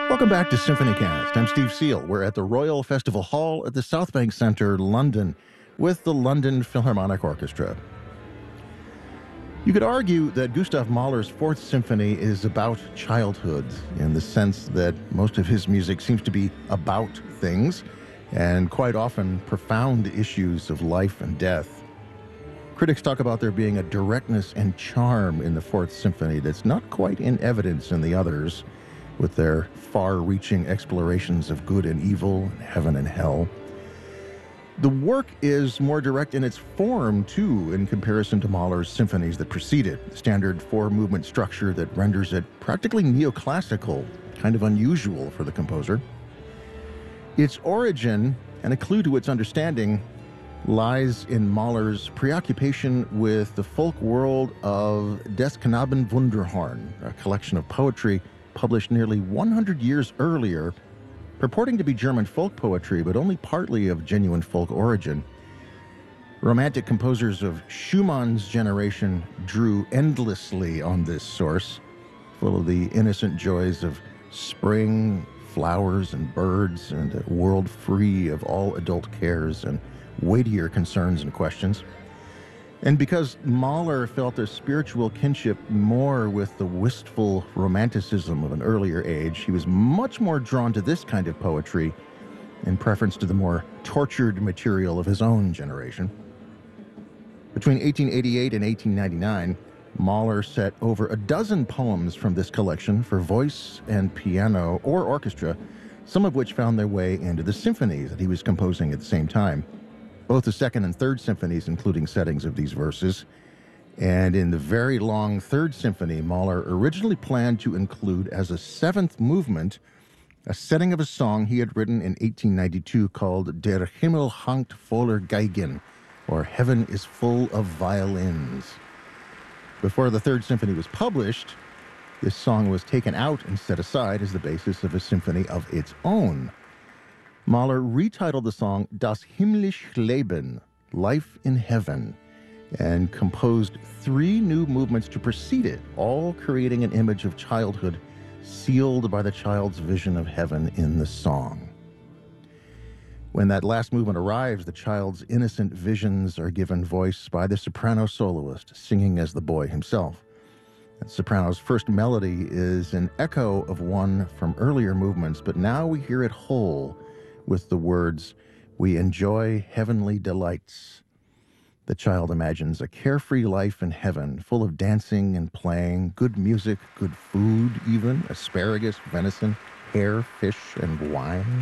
Welcome back to SymphonyCast. I'm Steve Seal. We're at the Royal Festival Hall at the South Bank Centre, London, with the London Philharmonic Orchestra. You could argue that Gustav Mahler's Fourth Symphony is about childhood in the sense that most of his music seems to be about things and quite often profound issues of life and death. Critics talk about there being a directness and charm in the Fourth Symphony that's not quite in evidence in the others, with their far-reaching explorations of good and evil, heaven and hell. The work is more direct in its form, too, in comparison to Mahler's symphonies that precede it, the standard four-movement structure that renders it practically neoclassical, kind of unusual for the composer. Its origin, and a clue to its understanding, lies in Mahler's preoccupation with the folk world of Des Knaben Wunderhorn, a collection of poetry published nearly 100 years earlier, purporting to be German folk poetry, but only partly of genuine folk origin. Romantic composers of Schumann's generation drew endlessly on this source, full of the innocent joys of spring, flowers and birds, and a world free of all adult cares and weightier concerns and questions. And because Mahler felt a spiritual kinship more with the wistful romanticism of an earlier age, he was much more drawn to this kind of poetry in preference to the more tortured material of his own generation. Between 1888 and 1899, Mahler set over a dozen poems from this collection for voice and piano or orchestra, some of which found their way into the symphonies that he was composing at the same time. Both the second and third symphonies including settings of these verses. And in the very long Third Symphony, Mahler originally planned to include as a seventh movement a setting of a song he had written in 1892 called Der Himmel hangt voller Geigen, or Heaven is Full of Violins. Before the Third Symphony was published, this song was taken out and set aside as the basis of a symphony of its own. Mahler retitled the song Das himmlische Leben, Life in Heaven, and composed three new movements to precede it, all creating an image of childhood sealed by the child's vision of heaven in the song. When that last movement arrives, the child's innocent visions are given voice by the soprano soloist, singing as the boy himself. The soprano's first melody is an echo of one from earlier movements, but now we hear it whole, with the words, "We enjoy heavenly delights." The child imagines a carefree life in heaven, full of dancing and playing, good music, good food even, asparagus, venison, hare, fish, and wine.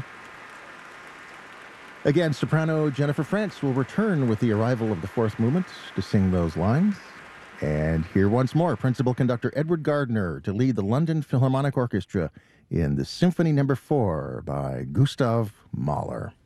Again, soprano Jennifer Frantz will return with the arrival of the fourth movement to sing those lines. And here once more, principal conductor Edward Gardner to lead the London Philharmonic Orchestra in the Symphony No. 4 by Gustav Mahler.